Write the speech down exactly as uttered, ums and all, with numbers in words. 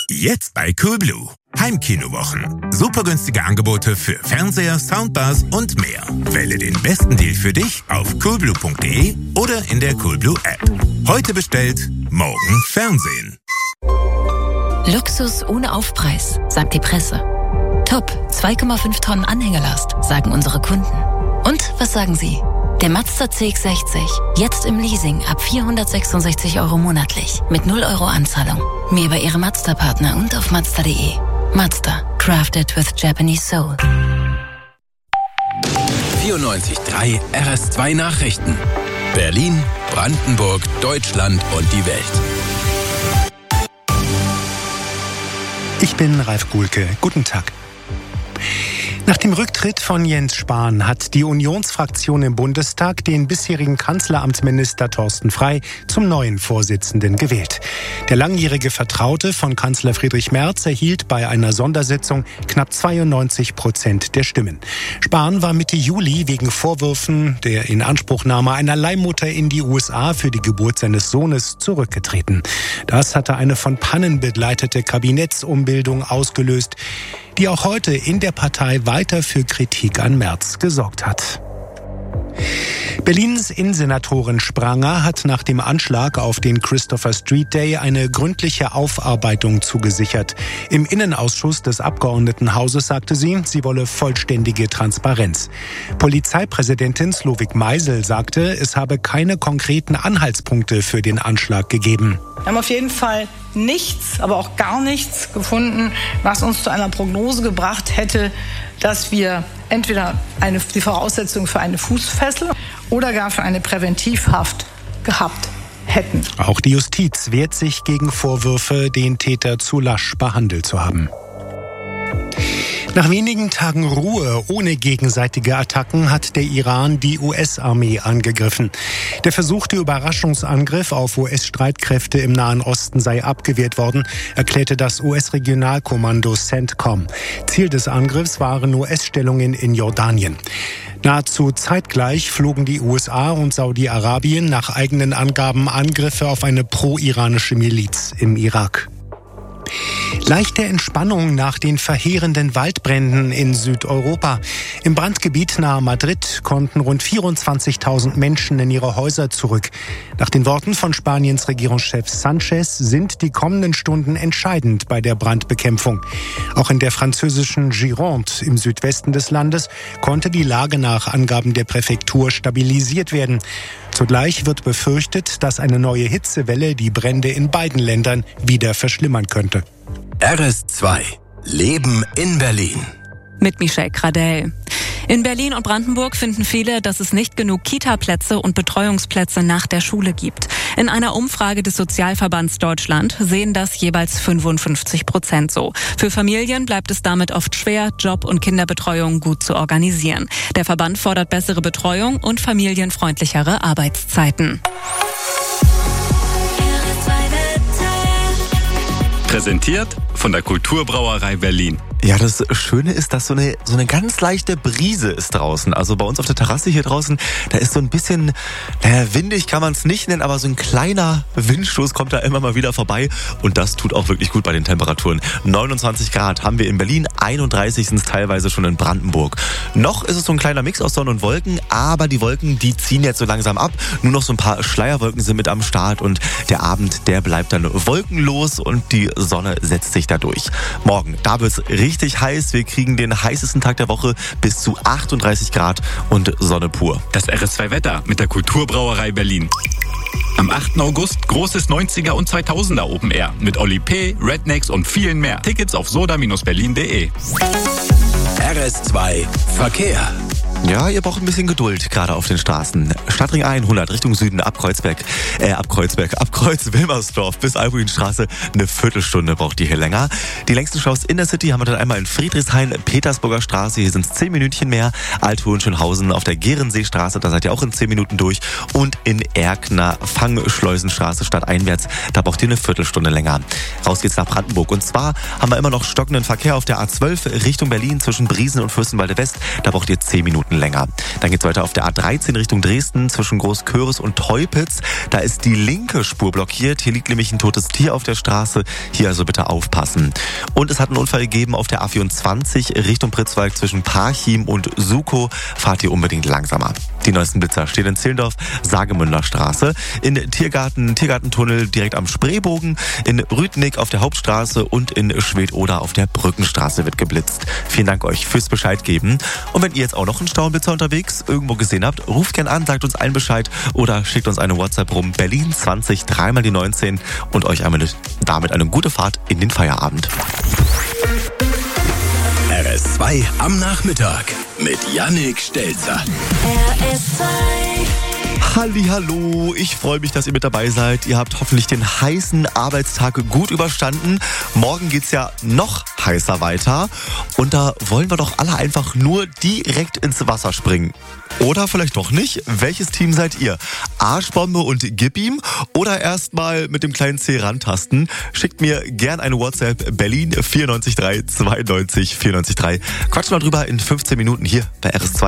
Jetzt bei Coolblue. Heimkinowochen. Super günstige Angebote für Fernseher, Soundbars und mehr. Wähle den besten Deal für dich auf coolblue punkt de oder in der Coolblue App. Heute bestellt, morgen Fernsehen. Luxus ohne Aufpreis, sagt die Presse. Top, zwei Komma fünf Tonnen Anhängerlast, sagen unsere Kunden. Und was sagen Sie? Der Mazda C X sechzig, jetzt im Leasing ab vierhundertsechsundsechzig Euro monatlich, mit null Euro Anzahlung. Mehr bei Ihrem Mazda-Partner und auf mazda punkt de. Mazda, crafted with Japanese soul. vierundneunzig Komma drei R S zwei Nachrichten. Berlin, Brandenburg, Deutschland und die Welt. Ich bin Ralf Guhlke. Guten Tag. Nach dem Rücktritt von Jens Spahn hat die Unionsfraktion im Bundestag den bisherigen Kanzleramtsminister Thorsten Frey zum neuen Vorsitzenden gewählt. Der langjährige Vertraute von Kanzler Friedrich Merz erhielt bei einer Sondersitzung knapp zweiundneunzig Prozent der Stimmen. Spahn war Mitte Juli wegen Vorwürfen der Inanspruchnahme einer Leihmutter in die U S A für die Geburt seines Sohnes zurückgetreten. Das hatte eine von Pannen begleitete Kabinettsumbildung ausgelöst, die auch heute in der Partei weiter für Kritik an Merz gesorgt hat. Berlins Innensenatorin Spranger hat nach dem Anschlag auf den Christopher Street Day eine gründliche Aufarbeitung zugesichert. Im Innenausschuss des Abgeordnetenhauses sagte sie, sie wolle vollständige Transparenz. Polizeipräsidentin Slowik Meisel sagte, es habe keine konkreten Anhaltspunkte für den Anschlag gegeben. Wir haben auf jeden Fall nichts, aber auch gar nichts gefunden, was uns zu einer Prognose gebracht hätte, dass wir entweder eine, die Voraussetzung für eine Fußfessel oder gar für eine Präventivhaft gehabt hätten. Auch die Justiz wehrt sich gegen Vorwürfe, den Täter zu lasch behandelt zu haben. Nach wenigen Tagen Ruhe ohne gegenseitige Attacken hat der Iran die U S-Armee angegriffen. Der versuchte Überraschungsangriff auf U S-Streitkräfte im Nahen Osten sei abgewehrt worden, erklärte das U S-Regionalkommando CENTCOM. Ziel des Angriffs waren U S-Stellungen in Jordanien. Nahezu zeitgleich flogen die U S A und Saudi-Arabien nach eigenen Angaben Angriffe auf eine pro-iranische Miliz im Irak. Leichte Entspannung nach den verheerenden Waldbränden in Südeuropa. Im Brandgebiet nahe Madrid konnten rund vierundzwanzigtausend Menschen in ihre Häuser zurück. Nach den Worten von Spaniens Regierungschef Sanchez sind die kommenden Stunden entscheidend bei der Brandbekämpfung. Auch in der französischen Gironde im Südwesten des Landes konnte die Lage nach Angaben der Präfektur stabilisiert werden. Zugleich wird befürchtet, dass eine neue Hitzewelle die Brände in beiden Ländern wieder verschlimmern könnte. R S zwei. Leben in Berlin. Mit Michelle Gradell. In Berlin und Brandenburg finden viele, dass es nicht genug Kita-Plätze und Betreuungsplätze nach der Schule gibt. In einer Umfrage des Sozialverbands Deutschland sehen das jeweils fünfundfünfzig Prozent so. Für Familien bleibt es damit oft schwer, Job- und Kinderbetreuung gut zu organisieren. Der Verband fordert bessere Betreuung und familienfreundlichere Arbeitszeiten. Präsentiert von der Kulturbrauerei Berlin. Ja, das Schöne ist, dass so eine so eine ganz leichte Brise ist draußen. Also bei uns auf der Terrasse hier draußen, da ist so ein bisschen, naja, windig kann man es nicht nennen, aber so ein kleiner Windstoß kommt da immer mal wieder vorbei. Und das tut auch wirklich gut bei den Temperaturen. neunundzwanzig Grad haben wir in Berlin, einunddreißig sind es teilweise schon in Brandenburg. Noch ist es so ein kleiner Mix aus Sonne und Wolken, aber die Wolken, die ziehen jetzt so langsam ab. Nur noch so ein paar Schleierwolken sind mit am Start und der Abend, der bleibt dann wolkenlos und die Sonne setzt sich da durch. Morgen, da wird's richtig Richtig heiß. Wir kriegen den heißesten Tag der Woche bis zu achtunddreißig Grad und Sonne pur. Das R S zwei Wetter mit der Kulturbrauerei Berlin. Am achten August großes neunziger und zweitausender Open Air mit Oli P., Rednecks und vielen mehr. Tickets auf soda Bindestrich berlin punkt de. R S zwei Verkehr. Ja, ihr braucht ein bisschen Geduld, gerade auf den Straßen. Stadtring hundert Richtung Süden ab Kreuzberg, äh, ab Kreuzberg, ab Kreuz-Wilmersdorf bis Albuinstraße. Eine Viertelstunde braucht die hier länger. Die längsten Staus in der City haben wir dann einmal in Friedrichshain, Petersburger Straße. Hier sind es zehn Minütchen mehr. Alt-Hohenschönhausen auf der Gerenseestraße, da seid ihr auch in zehn Minuten durch. Und in Erkner, Fangschleusenstraße stadteinwärts, da braucht ihr eine Viertelstunde länger. Raus geht's nach Brandenburg. Und zwar haben wir immer noch stockenden Verkehr auf der A zwölf Richtung Berlin zwischen Briesen und Fürstenwalde West. Da braucht ihr zehn Minuten Minuten länger. Dann geht's weiter auf der A dreizehn Richtung Dresden zwischen Großköris und Teupitz. Da ist die linke Spur blockiert. Hier liegt nämlich ein totes Tier auf der Straße. Hier also bitte aufpassen. Und es hat einen Unfall gegeben auf der A vierundzwanzig Richtung Pritzwalk zwischen Parchim und Sukow. Fahrt ihr unbedingt langsamer. Die neuesten Blitzer stehen in Zehlendorf, Sagemünder Straße, in Tiergarten, Tiergartentunnel direkt am Spreebogen, in Rütnick auf der Hauptstraße und in Schwedt-Oder auf der Brückenstraße wird geblitzt. Vielen Dank euch fürs Bescheid geben. Und wenn ihr jetzt auch noch einen Staublitzer unterwegs irgendwo gesehen habt, ruft gern an, sagt uns allen Bescheid oder schickt uns eine WhatsApp rum. Berlin zwanzig, dreimal die neunzehn und euch damit eine gute Fahrt in den Feierabend. R S zwei am Nachmittag mit Yannick Stelzer. R S zwei. Hallihallo, ich freue mich, dass ihr mit dabei seid. Ihr habt hoffentlich den heißen Arbeitstag gut überstanden. Morgen geht's ja noch heißer weiter. Und da wollen wir doch alle einfach nur direkt ins Wasser springen. Oder vielleicht doch nicht. Welches Team seid ihr? Arschbombe und gib ihm? Oder erstmal mit dem kleinen C rantasten? Schickt mir gern eine WhatsApp Berlin vier neun drei zweiundneunzig vierundneunzig drei. Quatschen wir drüber in fünfzehn Minuten hier bei R S zwei.